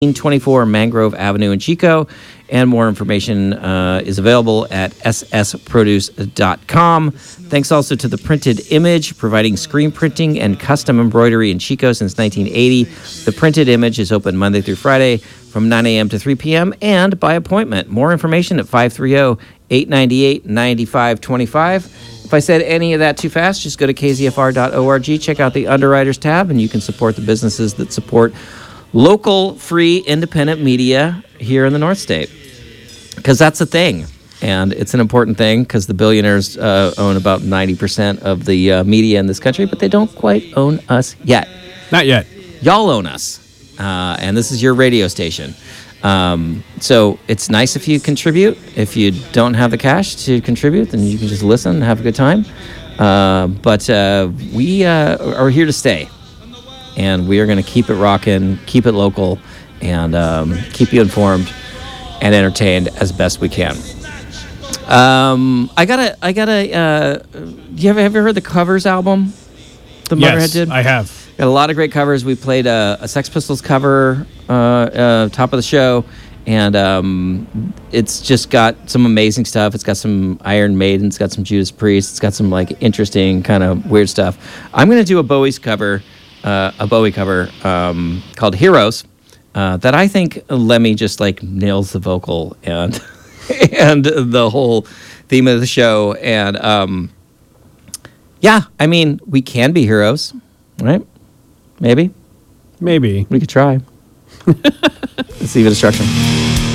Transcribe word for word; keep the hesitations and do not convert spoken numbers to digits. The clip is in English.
twenty-four Mangrove Avenue in Chico, and more information uh, is available at s s produce dot com. Thanks also to The Printed Image, providing screen printing and custom embroidery in Chico since nineteen eighty. The Printed Image is open Monday through Friday from nine a.m. to three p.m. and by appointment. More information at five three zero, eight nine eight, nine five two five. If I said any of that too fast, just go to k z f r dot org, check out the Underwriters tab, and you can support the businesses that support local, free, independent media here in the North State. Because that's a thing. And it's an important thing because the billionaires uh, own about ninety percent of the uh, media in this country, but they don't quite own us yet. Not yet. Y'all own us. Uh, and this is your radio station. Um, so it's nice if you contribute. If you don't have the cash to contribute, then you can just listen and have a good time. Uh, but uh, we uh, are here to stay. And we are going to keep it rocking, keep it local, and um, keep you informed and entertained as best we can. Um, I gotta, I gotta. Uh, you ever have you heard the covers album? The yes, Motorhead did. I have. Got a lot of great covers. We played a, a Sex Pistols cover uh, uh, top of the show, and um, it's just got some amazing stuff. It's got some Iron Maiden. It's got some Judas Priest. It's got some like interesting kind of weird stuff. I'm gonna do a Bowie's cover. Uh, a Bowie cover um, called Heroes uh, that I think Lemmy just like nails the vocal and and the whole theme of the show. And um, yeah, I mean, we can be heroes, right? Maybe. Maybe. We could try. Let's see the destruction.